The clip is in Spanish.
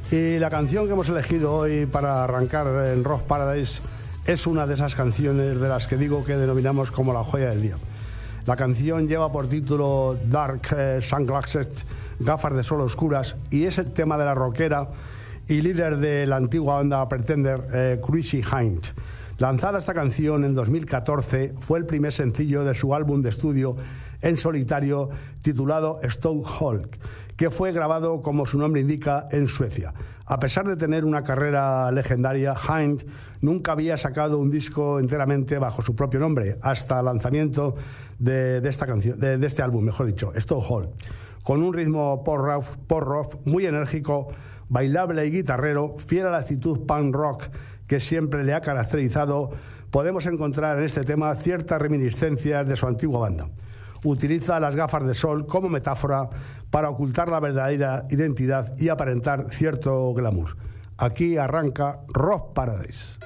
Y la canción que hemos elegido hoy para arrancar en Rock Paradise es una de esas canciones de las que digo que denominamos como la joya del día. La canción lleva por título Dark Sunglasses, gafas de sol oscuras, y es el tema de la rockera y líder de la antigua banda Pretender, Chrissie Hynde. Lanzada esta canción en 2014, fue el primer sencillo de su álbum de estudio en solitario titulado Stonehold, que fue grabado, como su nombre indica, en Suecia. A pesar de tener una carrera legendaria, Hynde nunca había sacado un disco enteramente bajo su propio nombre hasta el lanzamiento de esta canción, de este álbum, mejor dicho, Stonehold, con un ritmo post-rock muy enérgico, bailable y guitarrero, fiel a la actitud punk rock que siempre le ha caracterizado. Podemos encontrar en este tema ciertas reminiscencias de su antigua banda. Utiliza las gafas de sol como metáfora para ocultar la verdadera identidad y aparentar cierto glamour. Aquí arranca Rock Paradise.